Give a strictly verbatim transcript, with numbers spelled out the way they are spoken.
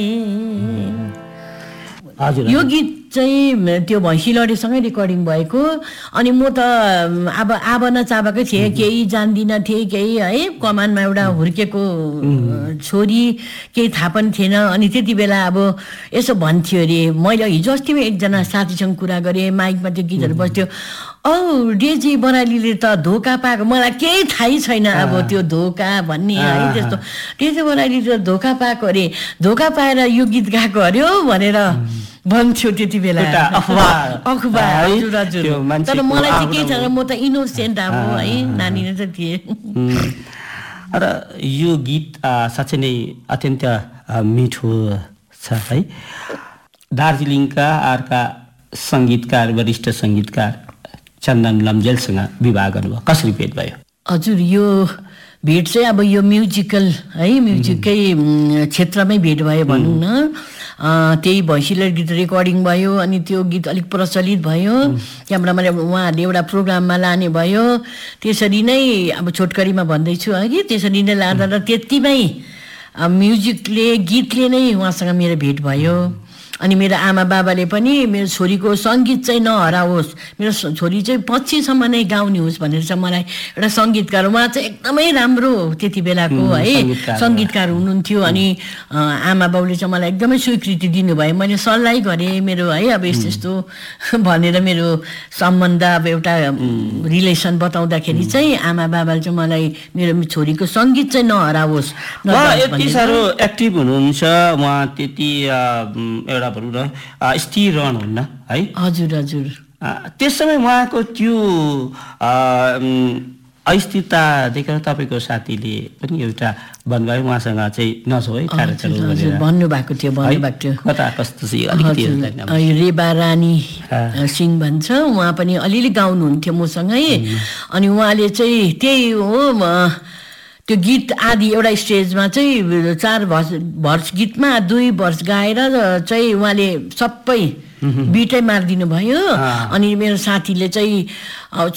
यो गीत चाहिँ त्यो भैँसीलडेसँगै रेकर्डिङ भएको। अनि म त अब आब न चाबकै थिएँ, केही जान्दिनँ थिएँ, केही है कमानमा एउटा हुर्केको छोरी, केही थाहा पनि थिएन। अनि त्यति बेला अब यसो भन्थ्यो अरे, मैले हिजो अस्ति एकजना साथीसँग कुरा गरेँ, माइकमा त्यो गीतहरू बस्थ्यो, औ डेजी बराइलीले त धोका पाएको, मलाई केही थाहै छैन अब त्यो धोका भन्ने है त्यस्तो। डेजी बराइलीले त धोका पाएको अरे, धोका पाएर यो गीत गाएको अरे हो भनेर भन्थ्यो त्यति बेला। अखबार हजुर हजुर। तर मलाई चाहिँ केही छैन, म त इनोसेन्ट अब है, नानी नै त थिएँ। र यो गीत साँच्चै नै अत्यन्त मिठो छ है। दार्जिलिङका अर्का सङ्गीतकार, वरिष्ठ सङ्गीतकार चन्दन लम्जेलसँग विवाह गर्नुभयो, कसरी भेट भयो? हजुर, यो भेट चाहिँ अब यो म्युजिकल है, म्युजिकै क्षेत्रमै भेट भयो भनौँ न। त्यही भैँसीले गीत रेकर्डिङ भयो, अनि त्यो गीत अलिक प्रचलित भयो। त्यहाँबाट मैले उहाँहरूले एउटा प्रोग्राममा लाने भयो। त्यसरी नै अब छोटकरीमा भन्दैछु अघि, त्यसरी नै लाँदा र त्यतिमै म्युजिकले, गीतले नै उहाँसँग मेरो भेट भयो। अनि मेरो आमा बाबाले पनि मेरो छोरीको सङ्गीत चाहिँ नहराओस्, मेरो छोरी चाहिँ पछिसम्म नै गाउने होस् भनेर चाहिँ मलाई एउटा सङ्गीतकार, उहाँ चाहिँ एकदमै राम्रो त्यति बेलाको है सङ्गीतकार हुनुहुन्थ्यो। अनि आमा बाउले चाहिँ मलाई एकदमै स्वीकृति दिनुभयो। मैले सल्लाह गरेँ मेरो है अब यस्तो यस्तो भनेर मेरो सम्बन्ध अब एउटा रिलेसन बताउँदाखेरि चाहिँ आमा बाबाले चाहिँ मलाई मेरो छोरीको सङ्गीत चाहिँ नहराओस्। यति साह्रो एक्टिभ हुनुहुन्छ उहाँ, त्यति एउटा भनौँ न स्थिर रहनुहुन्न है। हजुर हजुर। त्यस समय उहाँको त्यो अस्थिरता देखेर तपाईँको साथीले पनि एउटा भन्नुभयो उहाँसँग चाहिँ नछौ है कार्यक्रम भन्नुभएको थियो भन्नुभएको थियो कता कस्तो चाहिँ रेबा रानी सिंह भन्छ, उहाँ पनि अलिअलि गाउनुहुन्थ्यो मसँगै। अनि उहाँले चाहिँ त्यही हो त्यो गीत आदि एउटा स्टेजमा चाहिँ चार भर्स भर्स गीतमा दुई भर्स गाएर चाहिँ उहाँले सबै बिटै मारिदिनु भयो। अनि मेरो साथीले चाहिँ